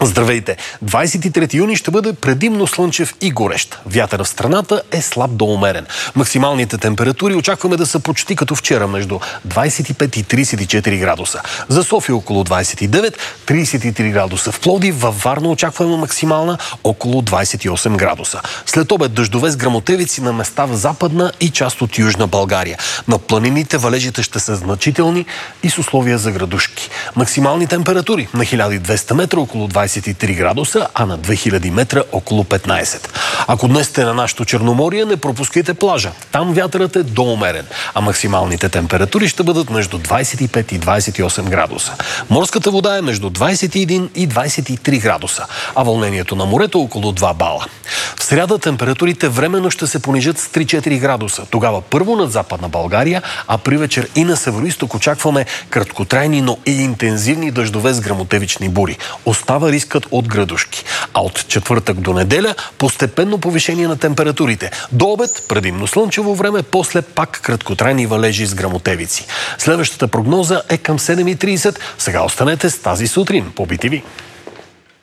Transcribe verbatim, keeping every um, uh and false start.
Здравейте! двадесет и трети юни ще бъде предимно слънчев и горещ. Вятър в страната е слаб до умерен. Максималните температури очакваме да са почти като вчера, между двадесет и пет и тридесет и четири градуса. За София около двадесет и девет, тридесет и три градуса. В Пловдив, във Варна очакваме максимална около двадесет и осем градуса. След обед дъждове с гръмотевици на места в Западна и част от Южна България. На планините валежите ще са значителни и с условия за градушки. Максимални температури на хиляда и двеста метра около двадесет и три градуса, а на две хиляди метра около петнадесет. Ако днес сте на нашото Черноморие, не пропускайте плажа. Там вятърът е доумерен, а максималните температури ще бъдат между двадесет и пет и двадесет и осем градуса. Морската вода е между двадесет и един и двадесет и три градуса, а вълнението на морето около два бала. В сряда температурите временно ще се понижат с три-четири градуса. Тогава първо над Западна България, а при вечер и на североизток очакваме краткотрайни, но и интензивни дъждове с гръмотевични бури. Остава рискът от градушки. А от четвъртък до неделя постепенно повишение на температурите. До обед предимно слънчево време, после пак краткотрайни валежи с гръмотевици. Следващата прогноза е към седем и тридесет. Сега останете с тази сутрин по Би Ти Ви.